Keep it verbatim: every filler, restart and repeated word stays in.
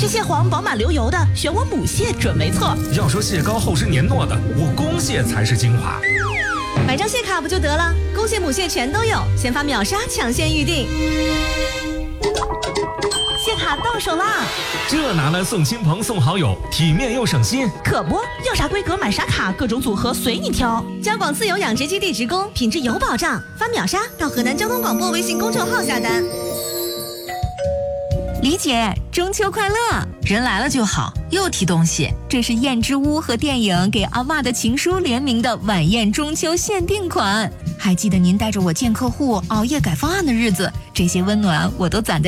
这蟹黄饱满流油的，选我母蟹准没错。 要说蟹膏厚实黏糯的，我公蟹才是精华。 买张蟹卡不就得了？公蟹母蟹全都有，先发秒杀抢先预定。蟹卡到手啦！ 这拿来送亲朋送好友，体面又省心。 可不，要啥规格买啥卡，各种组合随你挑。交广自由养殖基地直供，品质有保障。发秒杀到河南交通广播微信公众号下单。 李姐，中秋快乐！ 人来了就好，又提东西。 这是燕之屋和电影给阿嬷的情书联名的晚宴中秋限定款。还记得您带着我见客户、熬夜改方案的日子，这些温暖我都攒在